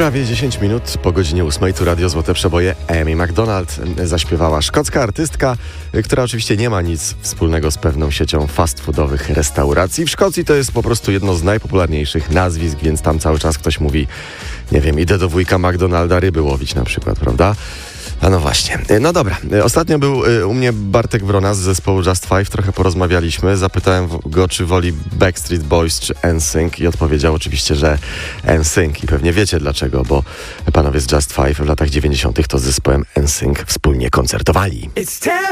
Prawie 10 minut po godzinie 8 tu Radio Złote Przeboje. Amy Macdonald zaśpiewała, szkocka artystka, która oczywiście nie ma nic wspólnego z pewną siecią fast foodowych restauracji. W Szkocji to jest po prostu jedno z najpopularniejszych nazwisk, więc tam cały czas ktoś mówi, nie wiem, idę do wujka McDonalda ryby łowić na przykład, prawda? A no właśnie. No dobra. Ostatnio był u mnie Bartek Wrona z zespołu Just Five. Trochę porozmawialiśmy. Zapytałem go, czy woli Backstreet Boys czy NSYNC i odpowiedział oczywiście, że NSYNC. I pewnie wiecie dlaczego, bo panowie z Just Five w latach 90. to z zespołem NSYNC wspólnie koncertowali.